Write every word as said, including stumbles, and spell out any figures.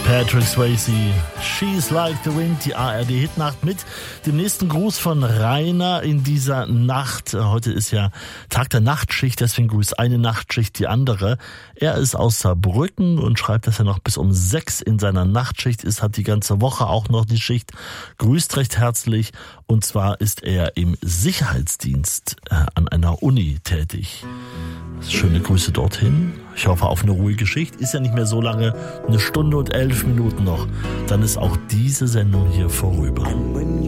Patrick Swayze, She's Like the Wind, die A R D-Hitnacht mit dem nächsten Gruß von Rainer in dieser Nacht. Heute ist ja Tag der Nachtschicht, deswegen grüßt eine Nachtschicht die andere. Er ist aus Saarbrücken und schreibt, dass er noch bis um sechs in seiner Nachtschicht ist, hat die ganze Woche auch noch die Schicht. Grüßt recht herzlich, und zwar ist er im Sicherheitsdienst äh, an einer Uni tätig. Schöne Grüße dorthin. Ich hoffe auf eine ruhige Schicht. Ist ja nicht mehr so lange, eine Stunde und elf Minuten noch. Dann ist auch diese Sendung hier vorüber.